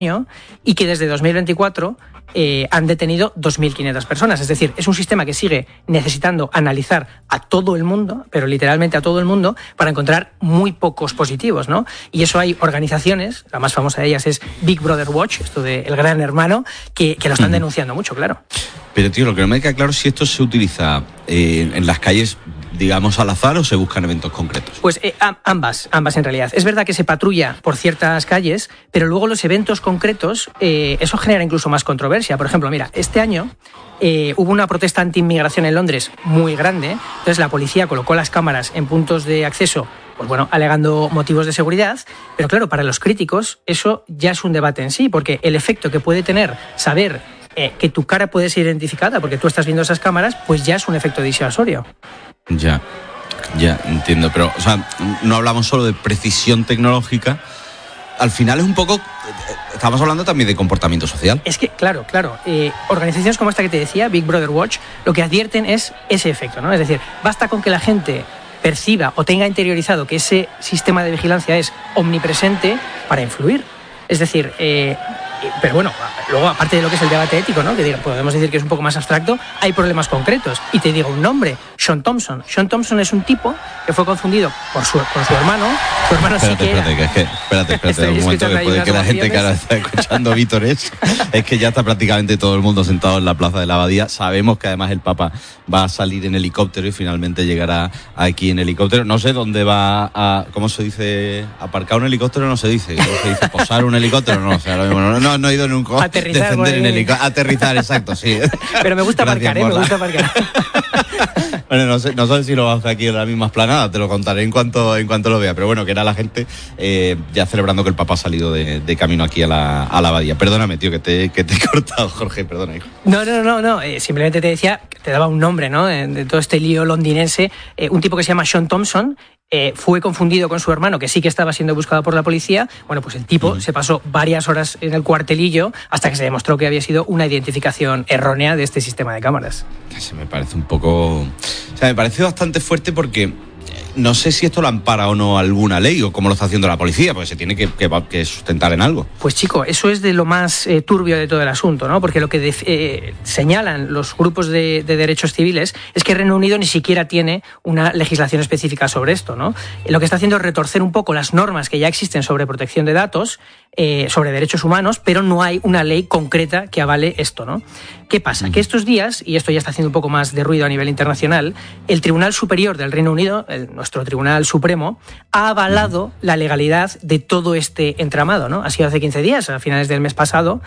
y que desde 2024 han detenido 2.500 personas. Es decir, es un sistema que sigue necesitando analizar a todo el mundo, pero literalmente a todo el mundo, para encontrar muy pocos positivos, ¿no? Y eso hay organizaciones, la más famosa de ellas es Big Brother Watch, esto de El Gran Hermano, que lo están denunciando mucho, claro. Pero, tío, lo que no me queda claro es si esto se utiliza en las calles, digamos, al azar, o se buscan eventos concretos. Pues ambas en realidad. Es verdad que se patrulla por ciertas calles, pero luego los eventos concretos, eso genera incluso más controversia. Por ejemplo, mira, este año hubo una protesta anti-inmigración en Londres muy grande, entonces la policía colocó las cámaras en puntos de acceso, pues bueno, alegando motivos de seguridad, pero claro, para los críticos eso ya es un debate en sí, porque el efecto que puede tener saber que tu cara puede ser identificada porque tú estás viendo esas cámaras, pues ya es un efecto disuasorio. Ya entiendo, pero o sea, no hablamos solo de precisión tecnológica, al final es un poco, estamos hablando también de comportamiento social. Es que, claro, organizaciones como esta que te decía, Big Brother Watch, lo que advierten es ese efecto, ¿no? Es decir, basta con que la gente perciba o tenga interiorizado que ese sistema de vigilancia es omnipresente para influir. Es decir, pero bueno, luego aparte de lo que es el debate ético, ¿no? Que podemos decir que es un poco más abstracto, hay problemas concretos. Y te digo un nombre, Sean Thompson. Sean Thompson es un tipo que fue confundido con su hermano. Su hermano Espérate, un momento, que puede que la gente que ahora está escuchando Vítores, es que ya está prácticamente todo el mundo sentado en la plaza de la Abadía. Sabemos que además el Papa va a salir en helicóptero y finalmente llegará aquí en helicóptero. No sé dónde va a, ¿cómo se dice? Aparcar un helicóptero no se dice. ¿Cómo se dice? Posar un helicóptero, no sé. No he ido nunca. Aterrizar, descender en helicóptero. Aterrizar, exacto, sí. Pero me gusta aparcar, me gusta aparcar. Bueno, no sé si lo vas a hacer aquí en la misma esplanada, te lo contaré en cuanto lo vea. Pero bueno, que era la gente ya celebrando que el Papa ha salido de camino aquí a la Abadía. Perdóname, tío, que te he cortado, Jorge, perdona, hijo. No. Simplemente te decía, te daba un nombre, ¿no? De todo este lío londinense. Un tipo que se llama Sean Thompson. Fue confundido con su hermano, que sí que estaba siendo buscado por la policía. Bueno, pues el tipo se pasó varias horas en el cuartelillo hasta que se demostró que había sido una identificación errónea de este sistema de cámaras. Se me parece un poco... O sea, me parece bastante fuerte porque no sé si esto lo ampara o no alguna ley o cómo lo está haciendo la policía, porque se tiene que sustentar en algo. Pues chico, eso es de lo más turbio de todo el asunto, ¿no? Porque lo que señalan los grupos de derechos civiles es que Reino Unido ni siquiera tiene una legislación específica sobre esto, ¿no? Lo que está haciendo es retorcer un poco las normas que ya existen sobre protección de datos, sobre derechos humanos, pero no hay una ley concreta que avale esto, ¿no? ¿Qué pasa? Que estos días, y esto ya está haciendo un poco más de ruido a nivel internacional, el Tribunal Superior del Reino Unido, nuestro Tribunal Supremo, ha avalado la legalidad de todo este entramado, ¿no? Ha sido hace 15 días, a finales del mes pasado.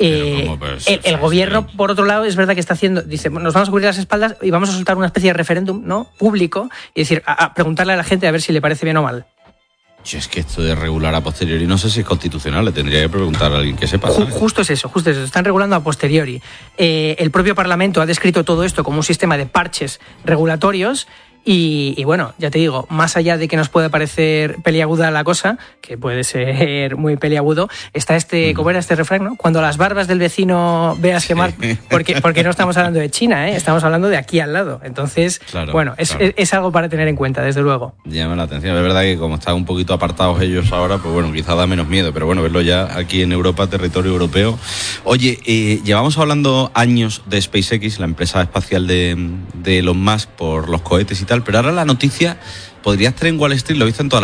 El gobierno, por otro lado, es verdad que está haciendo, dice, nos vamos a cubrir las espaldas y vamos a soltar una especie de referéndum, ¿no?, público, y decir, a preguntarle a la gente a ver si le parece bien o mal. Yo es que esto de regular a posteriori no sé si es constitucional, le tendría que preguntar a alguien que sepa. Justo es eso, están regulando a posteriori. El propio Parlamento ha descrito todo esto como un sistema de parches regulatorios. Y bueno, ya te digo, más allá de que nos pueda parecer peliaguda la cosa, que puede ser muy peliagudo, está ¿cómo era este refrán, no? Cuando las barbas del vecino veas quemar, porque no estamos hablando de China, estamos hablando de aquí al lado. Entonces, claro, es algo para tener en cuenta, desde luego. Llama la atención, es verdad que como están un poquito apartados ellos ahora, pues bueno, quizá da menos miedo, pero bueno, verlo ya aquí en Europa, territorio europeo. Oye, llevamos hablando años de SpaceX, la empresa espacial de Elon Musk, por los cohetes y tal, pero ahora la noticia podría estar en Wall Street, lo he visto en todas